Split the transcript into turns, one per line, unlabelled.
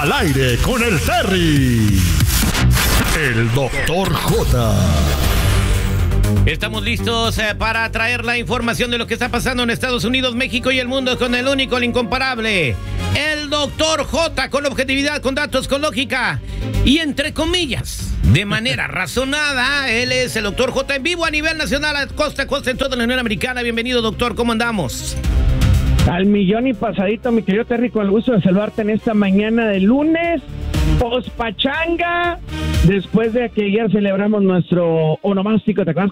Al aire con el Terry. El Dr. J.
Estamos listos para traer la información de lo que está pasando en Estados Unidos, México y el mundo con el único, el incomparable, el Dr. J, con objetividad, con datos, con lógica y entre comillas, de manera razonada. Él es el Dr. J en vivo a nivel nacional, a costa a costa en toda la Unión Americana. Bienvenido, doctor, ¿cómo andamos?
Al millón y pasadito, mi querido Terry, con el gusto de saludarte en esta mañana de lunes, pospachanga, después de que ayer celebramos nuestro onomástico, ¿te acuerdas?